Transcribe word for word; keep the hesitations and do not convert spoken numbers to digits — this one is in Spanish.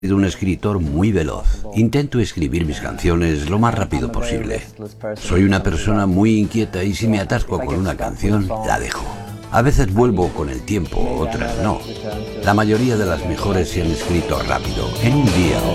Soy un escritor muy veloz. Intento escribir mis canciones lo más rápido posible. Soy una persona muy inquieta y si me atasco con una canción, la dejo. A veces vuelvo con el tiempo, otras no. La mayoría de las mejores se han escrito rápido, en un día